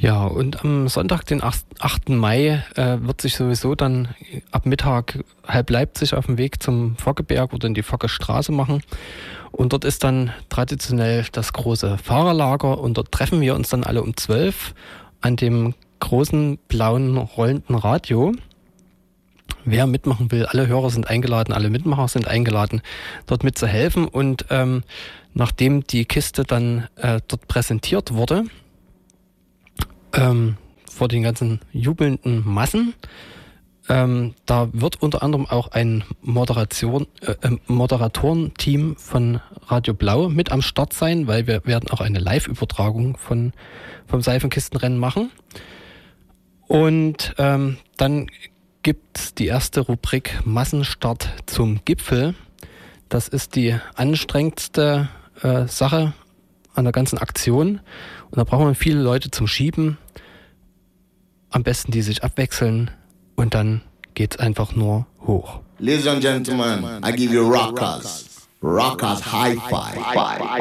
Ja, und am Sonntag, den 8. Mai, wird sich sowieso dann ab Mittag halb Leipzig auf dem Weg zum Foggeberg oder in die Foggestraße machen. Und dort ist dann traditionell das große Fahrerlager und dort treffen wir uns dann alle um 12 an dem großen blauen rollenden Radio. Wer mitmachen will, alle Hörer sind eingeladen, alle Mitmacher sind eingeladen, dort mitzuhelfen. Und nachdem die Kiste dann dort präsentiert wurde, vor den ganzen jubelnden Massen, da wird unter anderem auch ein Moderatorenteam von Radio Blau mit am Start sein, weil wir werden auch eine Live-Übertragung vom Seifenkistenrennen machen. Und dann gibt es die erste Rubrik Massenstart zum Gipfel. Das ist die anstrengendste Sache an der ganzen Aktion. Und da brauchen wir viele Leute zum Schieben. Am besten die sich abwechseln und dann geht's einfach nur hoch. Ladies and gentlemen, I give you rockers. Rockers high five.